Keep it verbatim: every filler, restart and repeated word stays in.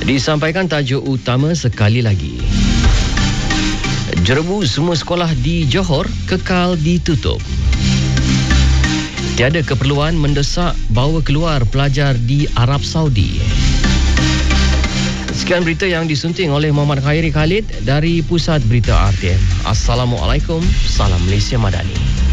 Disampaikan tajuk utama sekali lagi. Jerebu semua sekolah di Johor kekal ditutup. Tiada keperluan mendesak bawa keluar pelajar di Arab Saudi. Sekian berita yang disunting oleh Muhammad Khairi Khalid dari Pusat Berita R T M. Assalamualaikum, salam Malaysia Madani.